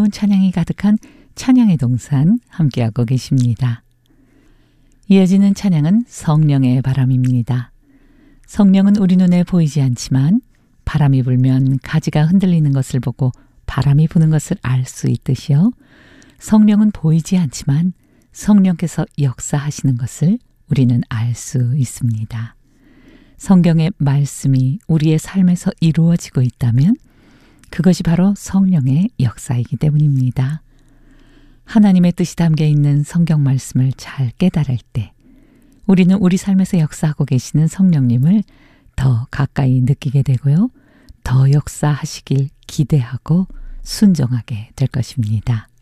아름다운 찬양이 가득한 찬양의 동산 함께하고 계십니다. 이어지는 찬양은 성령의 바람입니다. 성령은 우리 눈에 보이지 않지만 바람이 불면 가지가 흔들리는 것을 보고 바람이 부는 것을 알 수 있듯이요. 성령은 보이지 않지만 성령께서 역사하시는 것을 우리는 알 수 있습니다. 성경의 말씀이 우리의 삶에서 이루어지고 있다면 그것이 바로 성령의 역사이기 때문입니다. 하나님의 뜻이 담겨 있는 성경 말씀을 잘 깨달을 때 우리는 우리 삶에서 역사하고 계시는 성령님을 더 가까이 느끼게 되고요. 더 역사하시길 기대하고 순종하게 될 것입니다.